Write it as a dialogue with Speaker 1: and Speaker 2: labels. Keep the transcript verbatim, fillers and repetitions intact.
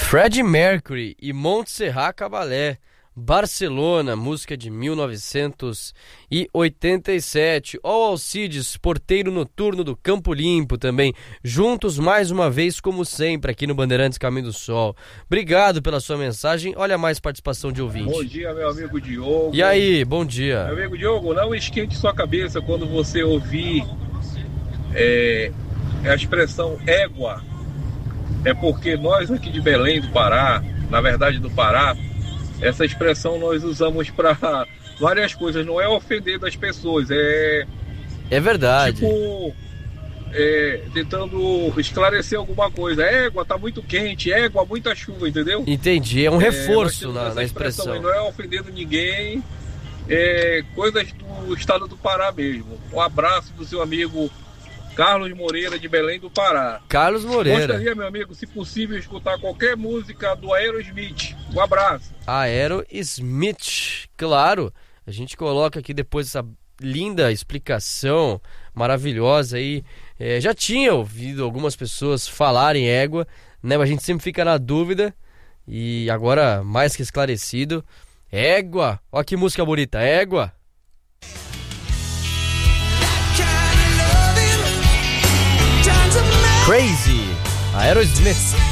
Speaker 1: Freddie Mercury e Montserrat Caballé, Barcelona, música de mil novecentos e oitenta e sete. Ó Alcides, porteiro noturno do Campo Limpo também, juntos mais uma vez como sempre aqui no Bandeirantes Caminho do Sol. Obrigado pela sua mensagem, olha mais participação de ouvinte.
Speaker 2: Bom dia, meu amigo Diogo.
Speaker 1: E aí, bom dia.
Speaker 2: Meu amigo Diogo, não esquente sua cabeça quando você ouvir é, a expressão égua. É porque nós aqui de Belém do Pará, na verdade do Pará, essa expressão nós usamos para várias coisas, não é ofender das pessoas, é...
Speaker 1: É verdade.
Speaker 2: Tipo, é, tentando esclarecer alguma coisa. Égua, tá muito quente, égua, muita chuva, entendeu?
Speaker 1: Entendi, é um reforço
Speaker 2: é,
Speaker 1: na, na expressão. expressão.
Speaker 2: Não é ofendendo ninguém, é coisas do estado do Pará mesmo. Um abraço do seu amigo Carlos Moreira, de Belém do Pará.
Speaker 1: Carlos Moreira.
Speaker 2: Gostaria, meu amigo, se possível, escutar qualquer música do Aerosmith. Um abraço.
Speaker 1: Aerosmith, claro. A gente coloca aqui depois essa linda explicação maravilhosa aí. É, já tinha ouvido algumas pessoas falarem égua, né? Mas a gente sempre fica na dúvida. E agora, mais que esclarecido, égua. Ó que música bonita, égua. Crazy, Aerosmith.